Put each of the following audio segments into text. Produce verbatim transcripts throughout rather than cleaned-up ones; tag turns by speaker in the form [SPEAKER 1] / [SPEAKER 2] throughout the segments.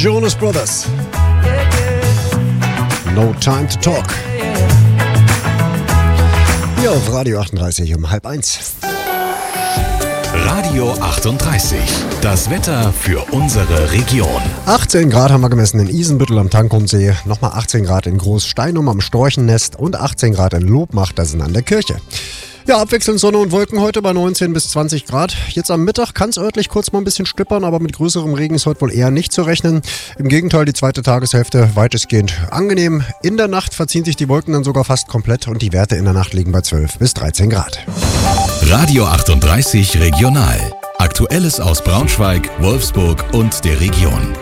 [SPEAKER 1] Jonas Brothers. No Time to Talk. Hier auf Radio achtunddreißig um halb eins.
[SPEAKER 2] Radio achtunddreißig. Das Wetter für unsere Region.
[SPEAKER 1] achtzehn Grad haben wir gemessen in Isenbüttel am Tankumsee, nochmal achtzehn Grad in Großsteinum am Storchennest und achtzehn Grad in Lobmacht, das sind an der Kirche. Ja, abwechselnd Sonne und Wolken heute bei neunzehn bis zwanzig Grad. Jetzt am Mittag kann es örtlich kurz mal ein bisschen stüppern, aber mit größerem Regen ist heute wohl eher nicht zu rechnen. Im Gegenteil, die zweite Tageshälfte weitestgehend angenehm. In der Nacht verziehen sich die Wolken dann sogar fast komplett und die Werte in der Nacht liegen bei zwölf bis dreizehn Grad.
[SPEAKER 2] Radio achtunddreißig Regional. Aktuelles aus Braunschweig, Wolfsburg und der Region.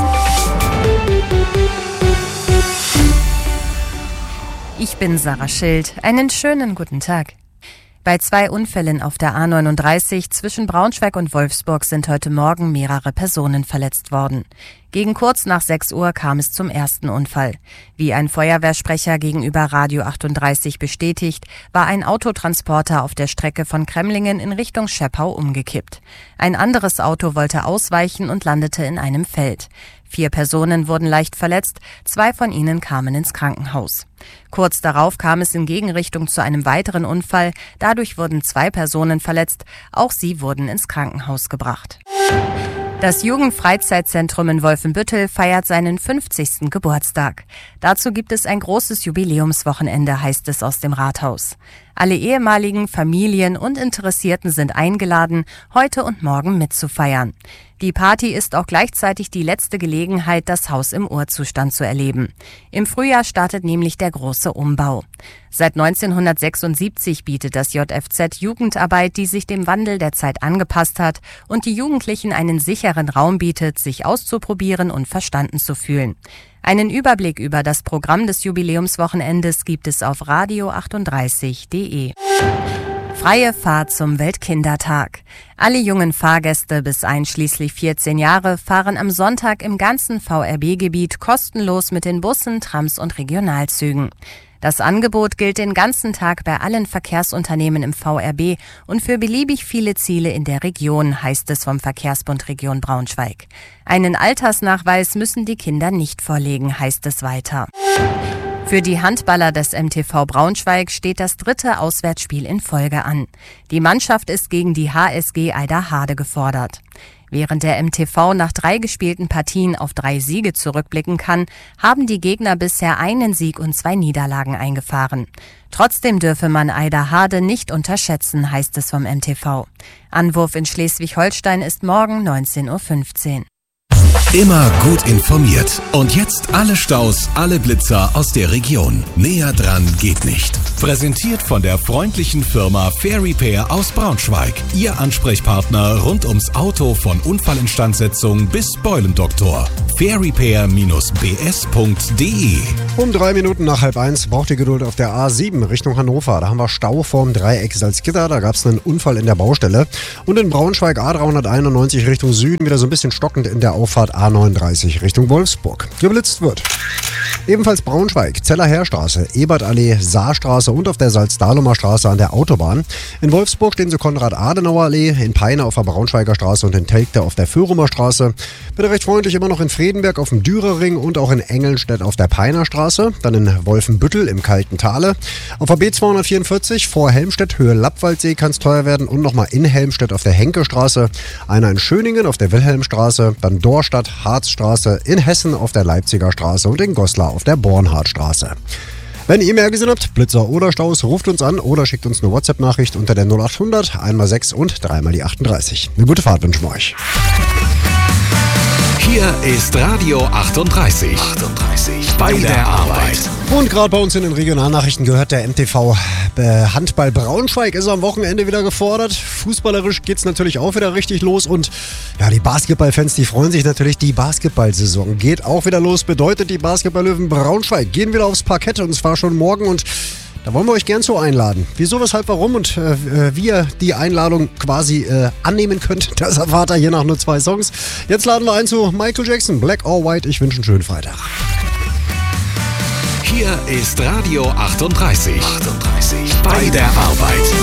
[SPEAKER 3] Ich bin Sarah Schild. Einen schönen guten Tag. Bei zwei Unfällen auf der A neununddreißig zwischen Braunschweig und Wolfsburg sind heute Morgen mehrere Personen verletzt worden. Gegen kurz nach sechs Uhr kam es zum ersten Unfall. Wie ein Feuerwehrsprecher gegenüber Radio achtunddreißig bestätigt, war ein Autotransporter auf der Strecke von Kremlingen in Richtung Schepau umgekippt. Ein anderes Auto wollte ausweichen und landete in einem Feld. Vier Personen wurden leicht verletzt, zwei von ihnen kamen ins Krankenhaus. Kurz darauf kam es in Gegenrichtung zu einem weiteren Unfall. Dadurch wurden zwei Personen verletzt. Auch sie wurden ins Krankenhaus gebracht. Das Jugendfreizeitzentrum in Wolfenbüttel feiert seinen fünfzigsten Geburtstag. Dazu gibt es ein großes Jubiläumswochenende, heißt es aus dem Rathaus. Alle ehemaligen, Familien und Interessierten sind eingeladen, heute und morgen mitzufeiern. Die Party ist auch gleichzeitig die letzte Gelegenheit, das Haus im Urzustand zu erleben. Im Frühjahr startet nämlich der große Umbau. Seit neunzehnhundertsechsundsiebzig bietet das J F Z Jugendarbeit, die sich dem Wandel der Zeit angepasst hat und die Jugendlichen einen sicheren Raum bietet, sich auszuprobieren und verstanden zu fühlen. Einen Überblick über das Programm des Jubiläumswochenendes gibt es auf radio achtunddreißig punkt de. Freie Fahrt zum Weltkindertag. Alle jungen Fahrgäste bis einschließlich vierzehn Jahre fahren am Sonntag im ganzen V R B-Gebiet kostenlos mit den Bussen, Trams und Regionalzügen. Das Angebot gilt den ganzen Tag bei allen Verkehrsunternehmen im V R B und für beliebig viele Ziele in der Region, heißt es vom Verkehrsbund Region Braunschweig. Einen Altersnachweis müssen die Kinder nicht vorlegen, heißt es weiter. Für die Handballer des M T V Braunschweig steht das dritte Auswärtsspiel in Folge an. Die Mannschaft ist gegen die H S G Eiderhade gefordert. Während der M T V nach drei gespielten Partien auf drei Siege zurückblicken kann, haben die Gegner bisher einen Sieg und zwei Niederlagen eingefahren. Trotzdem dürfe man Eiderhade nicht unterschätzen, heißt es vom M T V. Anwurf in Schleswig-Holstein ist morgen neunzehn Uhr fünfzehn.
[SPEAKER 2] Immer gut informiert. Und jetzt alle Staus, alle Blitzer aus der Region. Näher dran geht nicht. Präsentiert von der freundlichen Firma Fair Repair aus Braunschweig. Ihr Ansprechpartner rund ums Auto von Unfallinstandsetzung bis Beulendoktor. fair repair Bindestrich b s punkt de.
[SPEAKER 1] Um drei Minuten nach halb eins braucht ihr Geduld auf der A sieben Richtung Hannover. Da haben wir Stau vorm Dreieck Salzgitter. Da gab es einen Unfall in der Baustelle. Und in Braunschweig A dreihunderteinundneunzig Richtung Süden wieder so ein bisschen stockend in der Auffahrt A neununddreißig Richtung Wolfsburg. Geblitzt wird. Ebenfalls Braunschweig, Zeller-Heerstraße, Ebertallee, Saarstraße und auf der Salzdahlumer Straße an der Autobahn. In Wolfsburg stehen sie Konrad-Adenauer-Allee, in Peine auf der Braunschweiger Straße und in Telgte auf der Föhrumer Straße. Bitte recht freundlich immer noch in Fredenberg auf dem Dürerring und auch in Engelnstedt auf der Peiner Straße. Dann in Wolfenbüttel im Kalten Tale. Auf der B zweihundertvierundvierzig vor Helmstedt, Höhe Lappwaldsee kann es teuer werden und nochmal in Helmstedt auf der Henke-Straße. Einer in Schöningen auf der Wilhelmstraße, dann Dorstadt, Harzstraße, in Hessen auf der Leipziger Straße und in Goslar auf der Bornhardtstraße. Wenn ihr mehr gesehen habt, Blitzer oder Staus, ruft uns an oder schickt uns eine WhatsApp-Nachricht unter der null achthundert, einmal sechs und dreimal die achtunddreißig. Eine gute Fahrt wünschen wir euch.
[SPEAKER 2] Hier ist Radio achtunddreißig. achtunddreißig. Bei der Arbeit.
[SPEAKER 1] Und gerade bei uns in den Regionalnachrichten gehört der M T V Handball Braunschweig ist am Wochenende wieder gefordert. Fußballerisch geht's natürlich auch wieder richtig los und ja, die Basketballfans, die freuen sich natürlich. Die Basketballsaison geht auch wieder los. Bedeutet, die Basketballlöwen Braunschweig gehen wieder aufs Parkett und zwar schon morgen und da wollen wir euch gern so einladen. Wieso, weshalb, warum und äh, wie ihr die Einladung quasi äh, annehmen könnt, das erfahrt ihr hier nach nur zwei Songs. Jetzt laden wir ein zu Michael Jackson, Black or White. Ich wünsche einen schönen Freitag.
[SPEAKER 2] Hier ist Radio achtunddreißig. achtunddreißig. Bei der Arbeit.